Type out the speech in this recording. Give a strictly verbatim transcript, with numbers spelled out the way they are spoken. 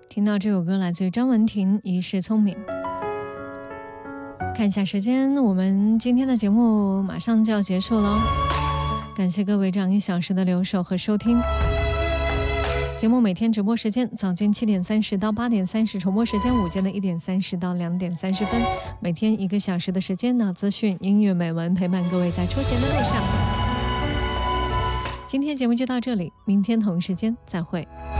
听到这首歌来自于张文婷，《一世聪明》。看一下时间，我们今天的节目马上就要结束了，感谢各位这样一小时的留守和收听。节目每天直播时间：早间七点三十到八点三十，重播时间午间的一点三十到两点三十分。每天一个小时的时间呢，资讯、音乐、美文陪伴各位在出行的路上。今天节目就到这里，明天同时间再会。